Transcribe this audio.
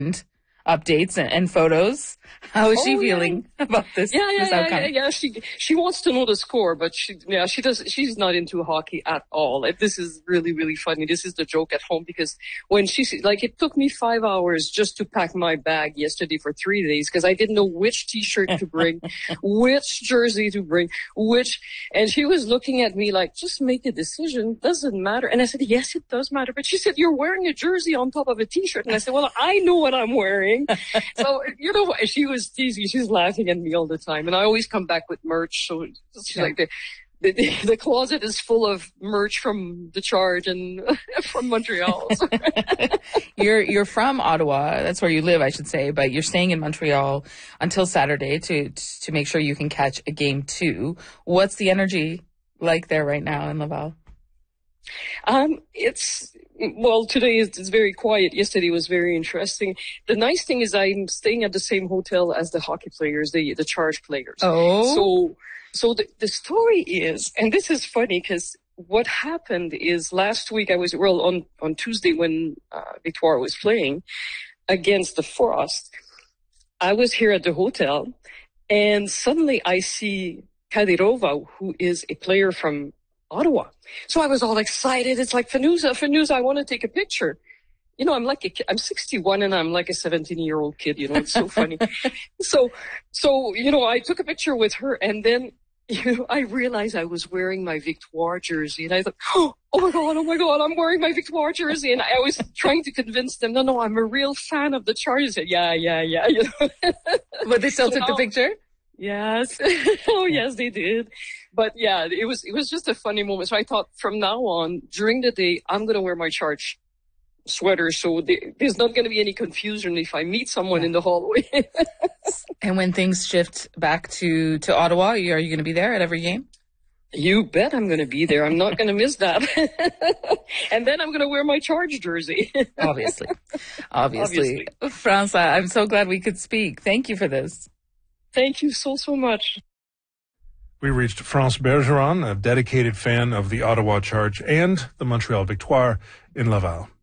updates and photos. How is she feeling about this? This outcome? Yeah. She wants to know the score, but she's not into hockey at all. This is really, really funny. This is the joke at home because when it took me 5 hours just to pack my bag yesterday for 3 days because I didn't know which t-shirt to bring, which jersey to bring, and she was looking at me like, just make a decision. Doesn't matter. And I said, yes, it does matter. But she said, you're wearing a jersey on top of a t-shirt. And I said, well, I know what I'm wearing. So, she was teasing. She's laughing at me all the time. And I always come back with merch. So she's like, the closet is full of merch from the Charge and from Montreal. So. You're from Ottawa. That's where you live, I should say. But you're staying in Montreal until Saturday to make sure you can catch a game too. What's the energy like there right now in Laval? Today it's very quiet. Yesterday was very interesting. The nice thing is I'm staying at the same hotel as the hockey players, the Charge players. Oh. So the story is, and this is funny because what happened is last week on Tuesday when Victoire was playing against the Frost, I was here at the hotel and suddenly I see Kadyrova, who is a player from Ottawa. So I was all excited. It's like, Fanuza, I want to take a picture. I'm 61 and I'm like a 17-year-old kid, it's so funny. So, I took a picture with her and then, I realized I was wearing my Victoire jersey and I thought, oh my God, I'm wearing my Victoire jersey. And I was trying to convince them, no, I'm a real fan of the Charge. I said, yeah. But they still took the picture? Yes. Oh, yes, they did. But yeah, it was just a funny moment. So I thought from now on, during the day, I'm going to wear my Charge sweater. So there's not going to be any confusion if I meet someone in the hallway. And when things shift back to Ottawa, are you going to be there at every game? You bet I'm going to be there. I'm not going to miss that. And then I'm going to wear my Charge jersey. Obviously. Franca, I'm so glad we could speak. Thank you for this. Thank you so much. We reached France Bergeron, a dedicated fan of the Ottawa Charge and the Montreal Victoire in Laval.